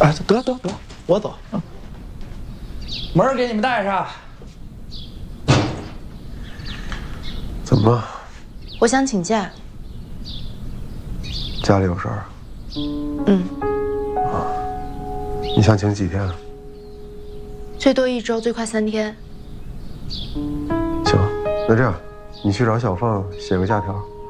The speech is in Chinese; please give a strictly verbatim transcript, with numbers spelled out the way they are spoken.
哎，得得得，我走。嗯，门给你们带上。 怎么了？ 我想请假。 家里有事儿？ 嗯。 啊，你想请几天？ 最多一周，最快三天。 行，那这样，你去找小凤写个假条。